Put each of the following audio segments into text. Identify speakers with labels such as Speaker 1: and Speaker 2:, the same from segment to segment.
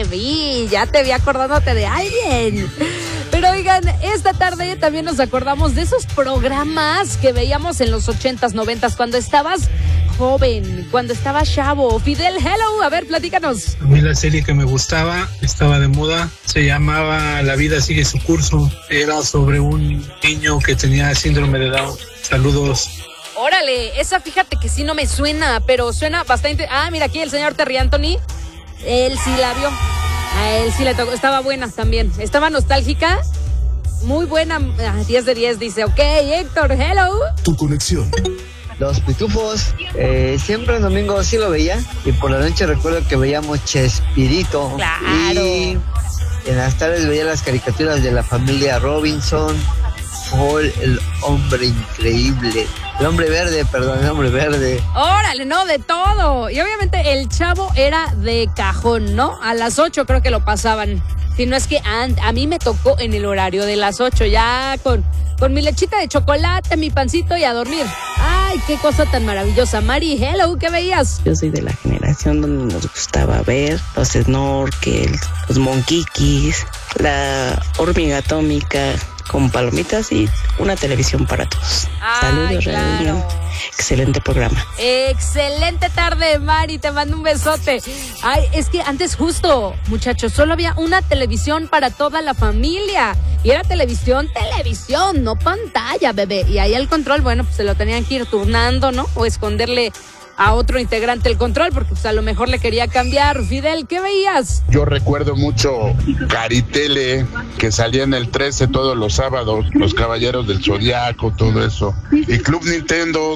Speaker 1: ya te vi acordándote de alguien. Pero oigan, esta tarde también nos acordamos de esos programas que veíamos en los 80s, 90s, cuando estabas joven, cuando estabas chavo. Fidel, hello, a ver, platícanos.
Speaker 2: A mí la serie que me gustaba, estaba de moda, se llamaba La vida sigue su curso. Era sobre un niño que tenía síndrome de Down. Saludos.
Speaker 1: Órale, esa fíjate que sí no me suena, pero suena bastante. Ah, mira aquí el señor Terry Anthony, él sí la vio. A él sí le tocó, estaba buena también, estaba nostálgica, muy buena, 10 de 10 dice, ok, Héctor, hello.
Speaker 3: Tu conexión.
Speaker 4: Los Pitufos, siempre el domingo sí lo veía, y por la noche recuerdo que veíamos Chespirito.
Speaker 1: Claro.
Speaker 4: Y en las tardes veía las caricaturas de la familia Robinson, Paul, el hombre increíble. El hombre verde.
Speaker 1: Órale, no, de todo. Y obviamente el Chavo era de cajón, ¿no? A las 8 creo que lo pasaban. Si no es que a mí me tocó en el horario de las 8, ya con mi lechita de chocolate, mi pancito y a dormir. Ay, qué cosa tan maravillosa. Mari, hello, ¿qué veías?
Speaker 5: Yo soy de la generación donde nos gustaba ver los snorkels, los monquiquis, la hormiga atómica con palomitas y una televisión para todos. Saludos,
Speaker 1: claro.
Speaker 5: Radio. Excelente programa.
Speaker 1: Excelente tarde, Mari, te mando un besote. Ay, es que antes justo, muchachos, solo había una televisión para toda la familia. Y era televisión, no pantalla, bebé. Y ahí el control, bueno, pues se lo tenían que ir turnando, ¿no? O esconderle a otro integrante el control, porque pues a lo mejor le quería cambiar. Fidel, ¿qué veías?
Speaker 6: Yo recuerdo mucho Caritele, que salía en el 13 todos los sábados, Los Caballeros del Zodiaco, todo eso. Y Club Nintendo,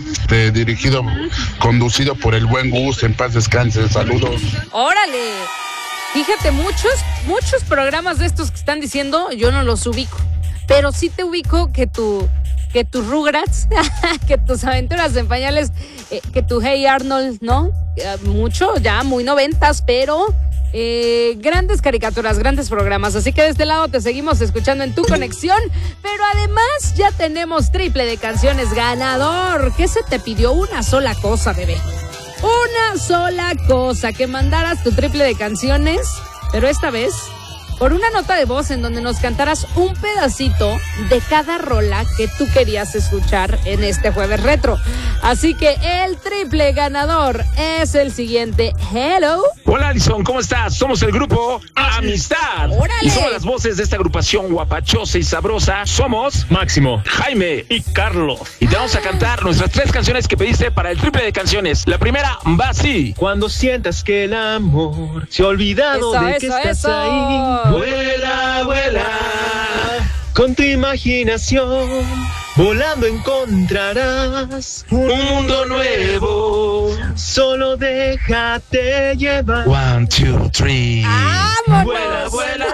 Speaker 6: conducido por el buen Gus, en paz descanse, saludos.
Speaker 1: ¡Órale! Fíjate, muchos programas de estos que están diciendo, yo no los ubico. Pero sí te ubico que tus Rugrats, que tus Aventuras en Pañales, que tu Hey Arnold, ¿no? Mucho, ya muy 90s, pero grandes caricaturas, grandes programas. Así que de este lado te seguimos escuchando en Tu Conexión, pero además ya tenemos triple de canciones ganador. ¿Qué se te pidió? Una sola cosa, bebé. Una sola cosa, que mandaras tu triple de canciones, pero esta vez por una nota de voz en donde nos cantaras un pedacito de cada rola que tú querías escuchar en este jueves retro. Así que el triple ganador es el siguiente. Hello.
Speaker 7: Hola, Alison, ¿cómo estás? Somos el grupo Amistad.
Speaker 1: ¡Órale!
Speaker 7: Y somos las voces de esta agrupación guapachosa y sabrosa. Somos
Speaker 8: Máximo,
Speaker 7: Jaime
Speaker 8: y Carlos.
Speaker 7: y te vamos a cantar nuestras 3 canciones que pediste para el triple de canciones. La primera va así.
Speaker 8: Cuando sientas que el amor se ha olvidado de que estás ahí, vuela, vuela, con tu imaginación, volando encontrarás un mundo nuevo. Solo déjate llevar.
Speaker 7: 1, 2, 3.
Speaker 1: ¡Vámonos!
Speaker 8: Vuela, vuela.